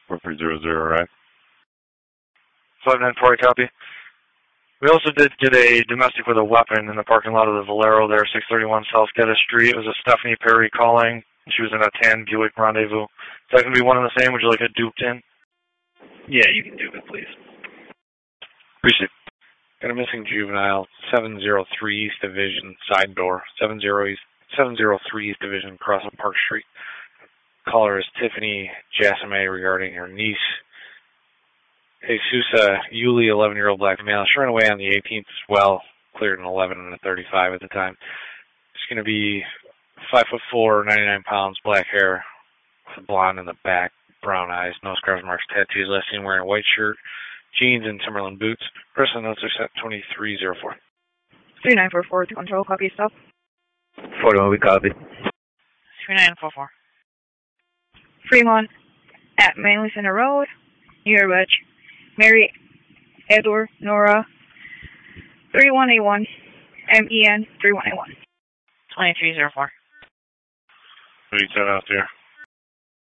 4300, right? 594, copy. We also did get a domestic with a weapon in the parking lot of the Valero there, 631 South Geddes Street. It was a Stephanie Perry calling. She was in a tan Buick Rendezvous. Is that going to be one and the same? Would you like it duped in? Yeah, you can dupe it, please. Appreciate it. Got a missing juvenile, 703 East Division, side door, 703 East Division, crossing Park Street. Caller is Tiffany Jasame regarding her niece, Jesus Yuli, 11-year-old black male. She ran away on the 18th as well, cleared an 11 and a 35 at the time. She's going to be 5'4", 99 pounds, black hair, with a blonde in the back, brown eyes, no scars, marks, tattoos. Last seen wearing a white shirt, jeans, and Timberland boots. Person notes are set 2304. 3944 to control, copy, stop. 41, we copy. 3944. Fremont at Manly Center Road, near which Mary Edward Nora 3181 MEN 3181. 2304. What do you set out there?